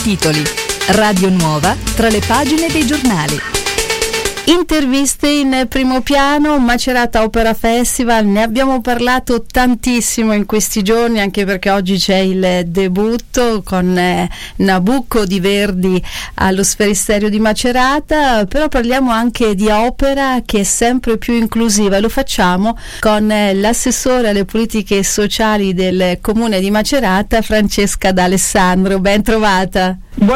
titoli. Radio Nuova tra le pagine dei giornali. Interviste in primo piano, Macerata Opera Festival, ne abbiamo parlato tantissimo in questi giorni, anche perché oggi c'è il debutto con Nabucco di Verdi allo Sferisterio di Macerata, però parliamo anche di opera che è sempre più inclusiva e lo facciamo con l'assessore alle politiche sociali del Comune di Macerata, Francesca D'Alessandro. Ben trovata.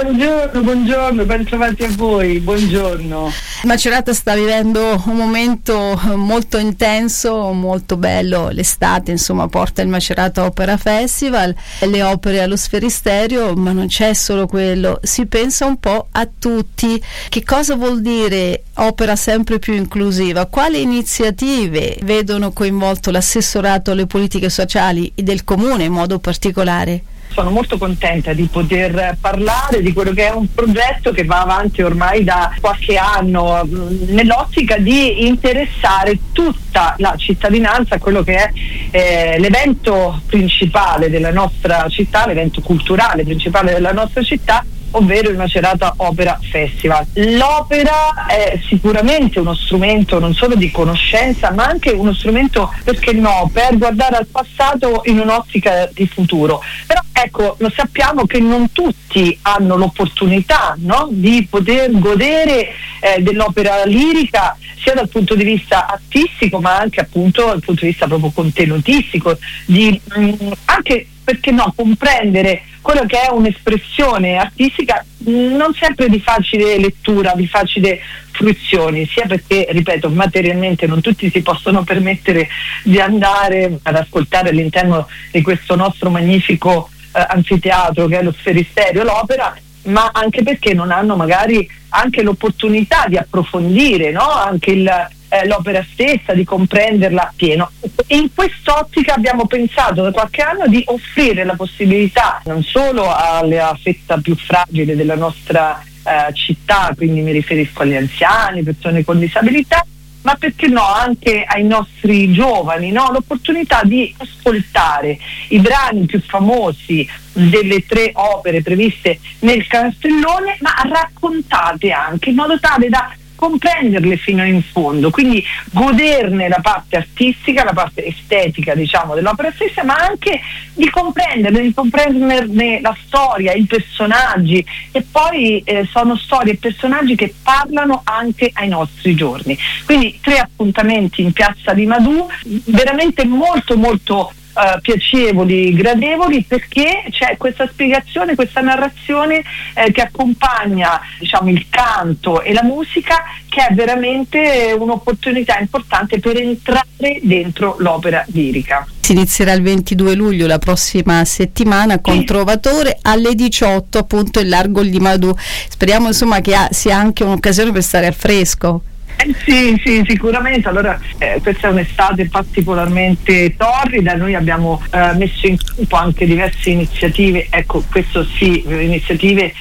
Buongiorno, ben trovati a voi, buongiorno. Macerata sta vivendo un momento molto intenso, molto bello, l'estate insomma porta il Macerata Opera Festival, le opere allo Sferisterio, ma non c'è solo quello, si pensa un po' a tutti. Che cosa vuol dire opera sempre più inclusiva? Quali iniziative vedono coinvolto l'assessorato alle politiche sociali del Comune in modo particolare? Sono molto contenta di poter parlare di quello che è un progetto che va avanti ormai da qualche anno, nell'ottica di interessare tutta la cittadinanza a quello che è l'evento principale della nostra città, l'evento culturale principale della nostra città, ovvero il Macerata Opera Festival. L'opera è sicuramente uno strumento non solo di conoscenza, ma anche uno strumento, perché no, per guardare al passato in un'ottica di futuro. Però ecco, lo sappiamo che non tutti hanno l'opportunità, no, di poter godere dell'opera lirica, sia dal punto di vista artistico, ma anche appunto dal punto di vista proprio contenutistico, di anche, perché no, comprendere quello che è un'espressione artistica non sempre di facile lettura, di facile fruizione, sia perché, ripeto, materialmente non tutti si possono permettere di andare ad ascoltare all'interno di questo nostro magnifico anfiteatro che è lo Sferisterio, l'opera, ma anche perché non hanno magari anche l'opportunità di approfondire, no? Anche l'opera stessa, di comprenderla pieno. E in quest'ottica abbiamo pensato da qualche anno di offrire la possibilità non solo alla fetta più fragile della nostra città, quindi mi riferisco agli anziani, persone con disabilità, ma perché no anche ai nostri giovani, no? L'opportunità di ascoltare i brani più famosi delle 3 opere previste nel cartellone, ma raccontate anche in modo tale da comprenderle fino in fondo, quindi goderne la parte artistica, la parte estetica, diciamo, dell'opera stessa, ma anche di comprenderne la storia, i personaggi, e poi sono storie e personaggi che parlano anche ai nostri giorni. Quindi 3 appuntamenti in Piazza di Madù, veramente molto molto piacevoli, gradevoli, perché c'è questa spiegazione, questa narrazione che accompagna, diciamo, il canto e la musica, che è veramente un'opportunità importante per entrare dentro l'opera lirica. Si inizierà il 22 luglio, la prossima settimana, con Trovatore alle 18, appunto in largo di Madù. Speriamo insomma che sia anche un'occasione per stare al fresco. Sì, sicuramente. Allora, questa è un'estate particolarmente torrida, noi abbiamo messo in campo anche diverse iniziative, ecco, questo sì, iniziative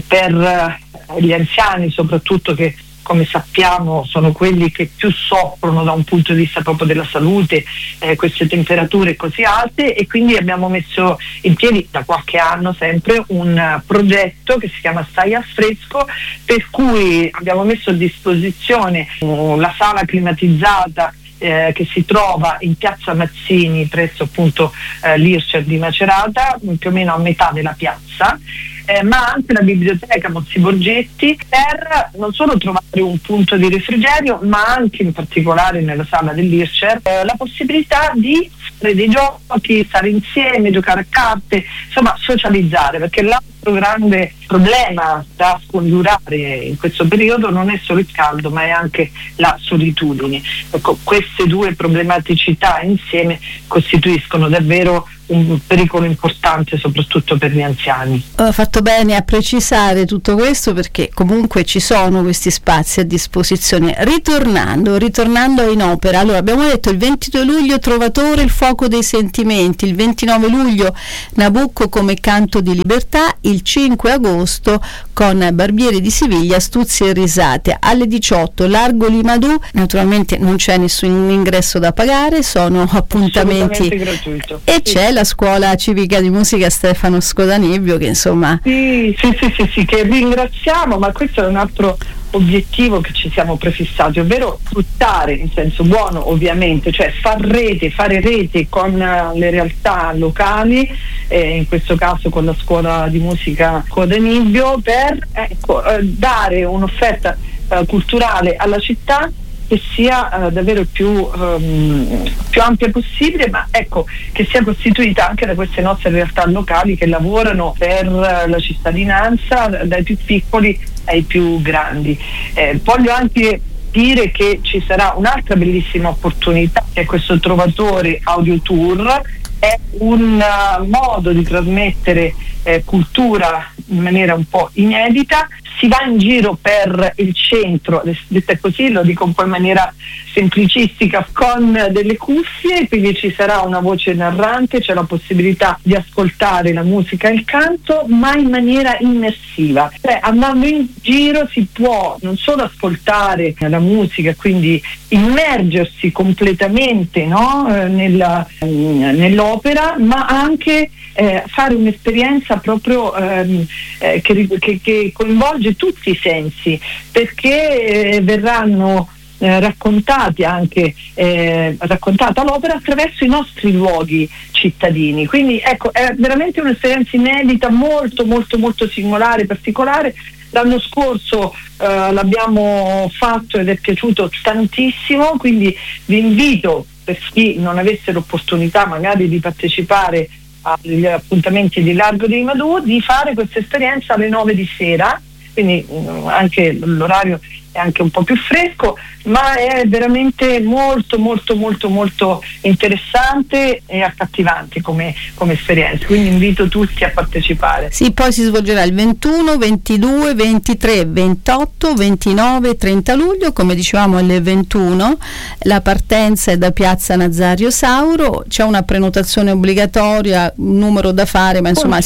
per gli anziani soprattutto, che come sappiamo sono quelli che più soffrono da un punto di vista proprio della salute, queste temperature così alte, e quindi abbiamo messo in piedi da qualche anno sempre un progetto che si chiama Stai al Fresco, per cui abbiamo messo a disposizione la sala climatizzata che si trova in Piazza Mazzini presso appunto l'Ircer di Macerata, più o meno a metà della piazza, ma anche la biblioteca Mozzi Borgetti, per non solo trovare un punto di refrigerio, ma anche in particolare nella sala dell'Ircer la possibilità di fare dei giochi, stare insieme, giocare a carte, insomma socializzare, perché l'altro grande problema da scongiurare in questo periodo non è solo il caldo, ma è anche la solitudine. Ecco, queste 2 problematicità insieme costituiscono davvero un pericolo importante, soprattutto per gli anziani. Ho fatto bene a precisare tutto questo, perché comunque ci sono questi spazi a disposizione. Ritornando in opera, allora abbiamo detto il 22 luglio Trovatore, il fuoco dei sentimenti, il 29 luglio Nabucco come canto di libertà, il il 5 agosto con Barbieri di Siviglia, Stuzzi e risate. Alle 18 Largo Limadù, naturalmente non c'è nessun ingresso da pagare, sono appuntamenti gratuito. E sì, c'è la scuola civica di musica Stefano Scodanibbio, che insomma sì, che ringraziamo, ma questo è un altro obiettivo che ci siamo prefissati, ovvero sfruttare in senso buono, ovviamente, cioè fare rete con le realtà locali, in questo caso con la scuola di musica Scodanibbio, per dare un'offerta culturale alla città che sia davvero più ampia possibile, ma ecco, che sia costituita anche da queste nostre realtà locali che lavorano per la cittadinanza, dai più piccoli ai più grandi. Voglio anche dire che ci sarà un'altra bellissima opportunità, che è questo Trovatore Audio Tour. È un modo di trasmettere cultura in maniera un po' inedita. Si va in giro per il centro, detta così, lo dico un po' in maniera semplicistica, con delle cuffie, quindi ci sarà una voce narrante, c'è la possibilità di ascoltare la musica e il canto, ma in maniera immersiva. Cioè, andando in giro si può non solo ascoltare la musica, quindi immergersi completamente, no? Nell'opera, ma anche fare un'esperienza proprio che coinvolge tutti i sensi, perché verranno raccontata l'opera attraverso i nostri luoghi cittadini. Quindi ecco, è veramente un'esperienza inedita, molto molto molto singolare, particolare. L'anno scorso l'abbiamo fatto ed è piaciuto tantissimo, quindi vi invito, per chi non avesse l'opportunità magari di partecipare agli appuntamenti di Largo di Limadù, di fare questa esperienza alle 9 di sera, quindi anche l'orario è anche un po' più fresco, ma è veramente molto molto molto molto interessante e accattivante come esperienza, quindi invito tutti a partecipare. Sì, poi si svolgerà il 21, 22, 23, 28, 29 e 30 luglio, come dicevamo alle 21. La partenza è da Piazza Nazario Sauro, c'è una prenotazione obbligatoria, un numero da fare, ma insomma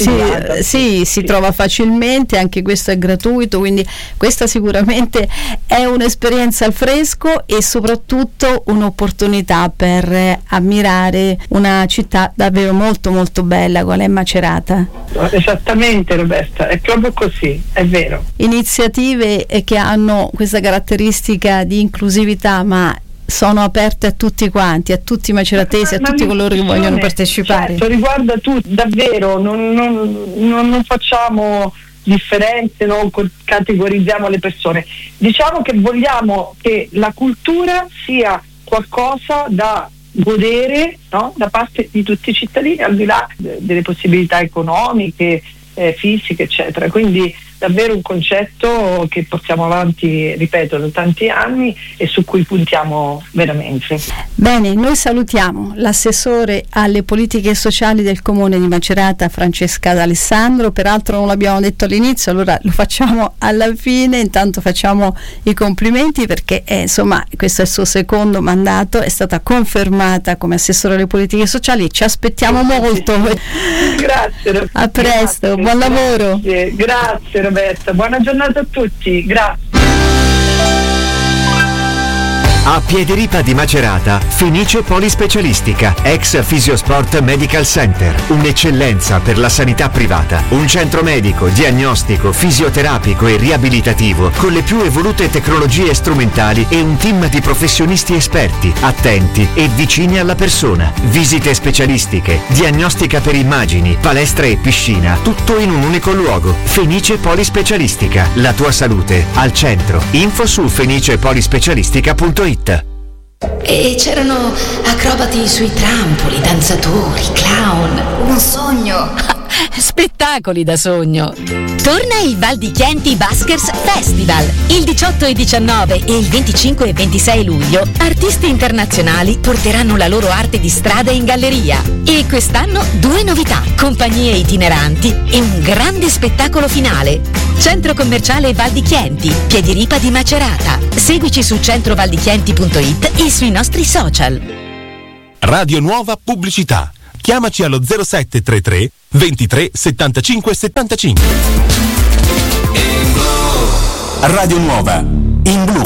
si trova facilmente, anche questo è gratuito, quindi questa sicuramente è un'esperienza al fresco e soprattutto un'opportunità per ammirare una città davvero molto molto bella qual è Macerata. Esattamente, Roberta, è proprio così, è vero. Iniziative che hanno questa caratteristica di inclusività, ma sono aperte a tutti quanti, a tutti i maceratesi, a tutti coloro che vogliono partecipare. Certo, riguarda tutti, davvero, non facciamo differenze, non categorizziamo le persone. Diciamo che vogliamo che la cultura sia qualcosa da godere, no? Da parte di tutti i cittadini, al di là delle possibilità economiche, fisiche, eccetera. Quindi davvero un concetto che portiamo avanti, ripeto, da tanti anni e su cui puntiamo veramente. Bene, noi salutiamo l'assessore alle politiche sociali del Comune di Macerata, Francesca D'Alessandro. Peraltro non l'abbiamo detto all'inizio, allora lo facciamo alla fine. Intanto facciamo i complimenti perché insomma questo è il suo secondo mandato, è stata confermata come assessore alle politiche sociali e ci aspettiamo molto. Grazie Roberta. A presto, buon lavoro. Grazie Roberta, buona giornata a tutti, grazie. A Piediripa di Macerata, Fenice Polispecialistica, ex Fisiosport Medical Center, un'eccellenza per la sanità privata, un centro medico, diagnostico, fisioterapico e riabilitativo con le più evolute tecnologie strumentali e un team di professionisti esperti, attenti e vicini alla persona. Visite specialistiche, diagnostica per immagini, palestra e piscina, tutto in un unico luogo. Fenice Polispecialistica, la tua salute al centro. Info su fenicepolispecialistica.it. E c'erano acrobati sui trampoli, danzatori, clown. Un sogno! Spettacoli da sogno! Torna il Val di Chianti Buskers Festival. Il 18 e 19 e il 25 e 26 luglio artisti internazionali porteranno la loro arte di strada in galleria. E quest'anno 2 novità, compagnie itineranti e un grande spettacolo finale. Centro commerciale Val di Chianti, Piediripa di Macerata. Seguici su centrovaldichianti.it e sui nostri social. Radio Nuova Pubblicità. Chiamaci allo 0733 23 75 75. Radio Nuova in blu.